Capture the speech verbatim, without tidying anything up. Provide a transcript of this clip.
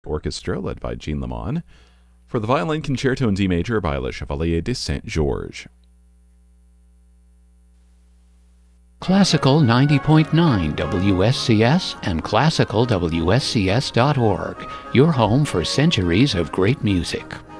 Orchestra led by Jean Lemon, for the violin concerto in D major by Le Chevalier de Saint-Georges. Classical ninety point nine W S C S and classical W S C S dot org, your home for centuries of great music.